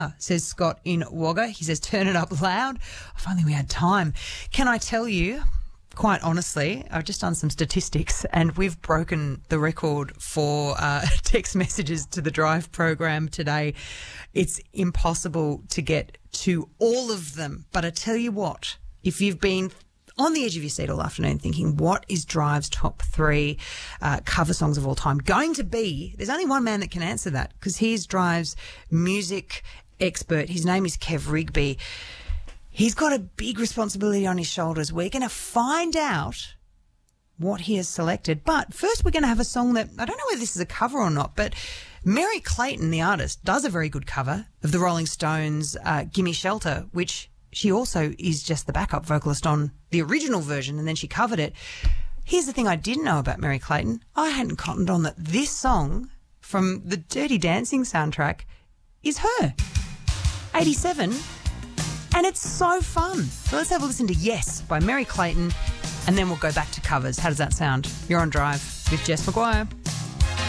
says Scott in Wagga. He says, turn it up loud. If only we had time. Can I tell you, quite honestly, I've just done some statistics and we've broken the record for text messages to the Drive program today. It's impossible to get to all of them. But I tell you what, if you've been on the edge of your seat all afternoon thinking, what is Drive's top 3 cover songs of all time going to be? There's only one man that can answer that because he's Drive's music expert. His name is Kev Rigby. He's got a big responsibility on his shoulders. We're going to find out what he has selected. But first we're going to have a song that, I don't know whether this is a cover or not, but Mary Clayton, the artist, does a very good cover of the Rolling Stones' Gimme Shelter, which she also is just the backup vocalist on the original version, and then she covered it. Here's the thing I didn't know about Mary Clayton. I hadn't cottoned on that this song from the Dirty Dancing soundtrack is her. 87. And it's so fun. So let's have a listen to Yes by Mary Clayton, and then we'll go back to covers. How does that sound? You're on Drive with Jess McGuire.